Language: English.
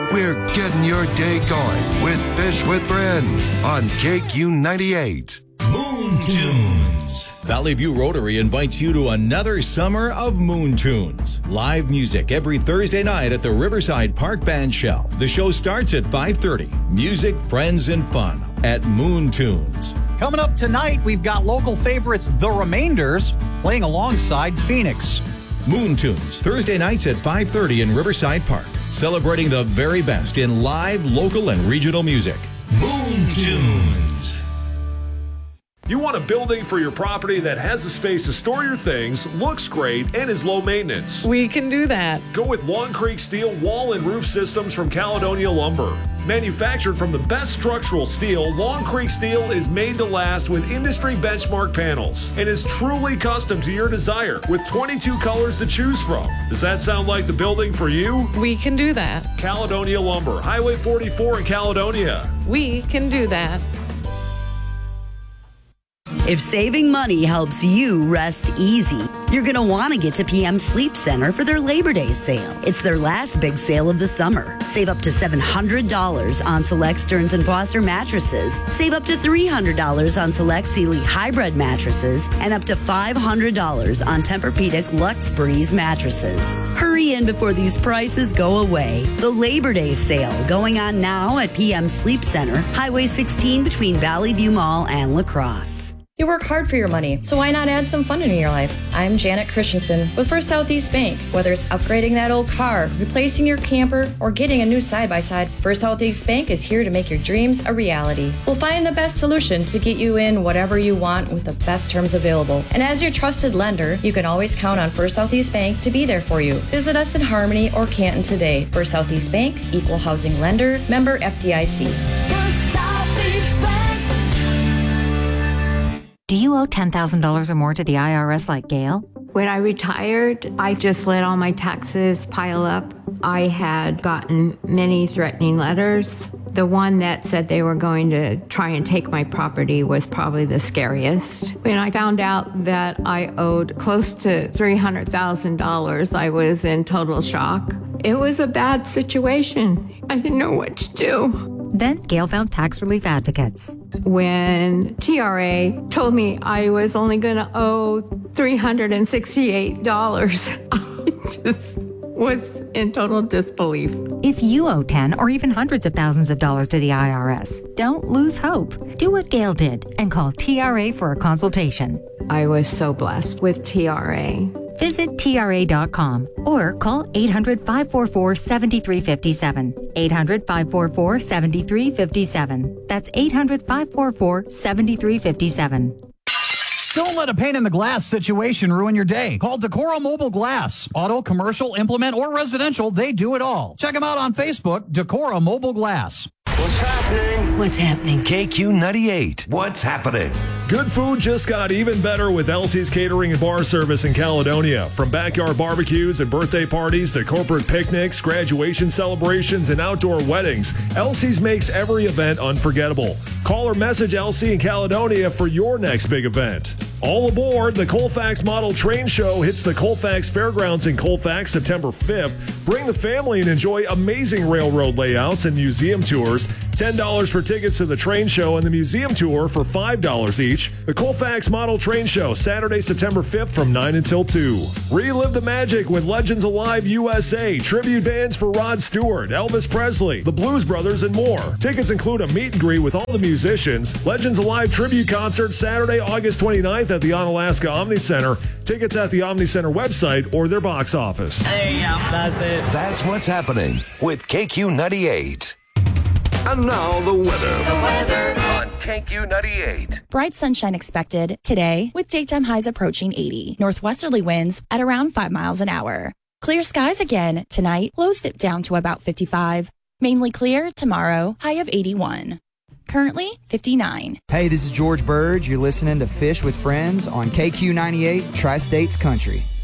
We're getting your day going with Fish with Friends on KQ98. Moon Tunes. Valley View Rotary invites you to another summer of Moon Tunes. Live music every Thursday night at the Riverside Park Band Shell. The show starts at 5:30. Music, friends, and fun at Moon Tunes. Coming up tonight, we've got local favorites The Remainders playing alongside Phoenix. Moon Tunes, Thursday nights at 5:30 in Riverside Park. Celebrating the very best in live, local, and regional music. Moon Tunes. You want a building for your property that has the space to store your things, looks great, and is low maintenance. We can do that. Go with Long Creek Steel wall and roof systems from Caledonia Lumber. Manufactured from the best structural steel, Long Creek Steel is made to last with industry benchmark panels and is truly custom to your desire with 22 colors to choose from. Does that sound like the building for you? We can do that. Caledonia Lumber, Highway 44 in Caledonia. We can do that. If saving money helps you rest easy, you're going to want to get to PM Sleep Center for their Labor Day sale. It's their last big sale of the summer. Save up to $700 on select Stearns & Foster mattresses. Save up to $300 on select Sealy Hybrid mattresses and up to $500 on Tempur-Pedic Luxe Breeze mattresses. Hurry in before these prices go away. The Labor Day sale going on now at PM Sleep Center, Highway 16 between Valley View Mall and La Crosse. You work hard for your money, so why not add some fun into your life? I'm Janet Christensen with First Southeast Bank. Whether it's upgrading that old car, replacing your camper, or getting a new side-by-side, First Southeast Bank is here to make your dreams a reality. We'll find the best solution to get you in whatever you want with the best terms available. And as your trusted lender, you can always count on First Southeast Bank to be there for you. Visit us in Harmony or Canton today. First Southeast Bank, equal housing lender, member FDIC. Do you owe $10,000 or more to the IRS like Gail? When I retired, I just let all my taxes pile up. I had gotten many threatening letters. The one that said they were going to try and take my property was probably the scariest. When I found out that I owed close to $300,000, I was in total shock. It was a bad situation. I didn't know what to do. Then Gail found tax relief advocates. When TRA told me I was only going to owe $368, I just was in total disbelief. If you owe 10 or even hundreds of thousands of dollars to the IRS, don't lose hope. Do what Gail did and call TRA for a consultation. I was so blessed with TRA. Visit TRA.com or call 800-544-7357. 800-544-7357. That's 800-544-7357. Don't let a pane in the glass situation ruin your day. Call Decora Mobile Glass. Auto, commercial, implement, or residential, they do it all. Check them out on Facebook, Decora Mobile Glass. What's happening? What's happening? KQ98. What's happening? Good food just got even better with Elsie's Catering and Bar Service in Caledonia. From backyard barbecues and birthday parties to corporate picnics, graduation celebrations, and outdoor weddings, Elsie's makes every event unforgettable. Call or message Elsie in Caledonia for your next big event. All aboard, the Colfax Model Train Show hits the Colfax Fairgrounds in Colfax September 5th. Bring the family and enjoy amazing railroad layouts and museum tours. $10 for tickets to the train show and the museum tour for $5 each. The Colfax Model Train Show, Saturday, September 5th from 9 until 2. Relive the magic with Legends Alive USA, tribute bands for Rod Stewart, Elvis Presley, the Blues Brothers, and more. Tickets include a meet and greet with all the musicians. Legends Alive tribute concert Saturday, August 29th at the Onalaska Omni Center. Tickets at the Omni Center website or their box office. There you go. That's it. That's what's happening with KQ98. And now the weather. On KQ98. Bright sunshine expected today with daytime highs approaching 80. Northwesterly winds at around 5 miles an hour. Clear skies again tonight. Lows dip down to about 55. Mainly clear tomorrow. High of 81. Currently 59. Hey, this is George Burge. You're listening to Fish with Friends on KQ98 Tri-States Country.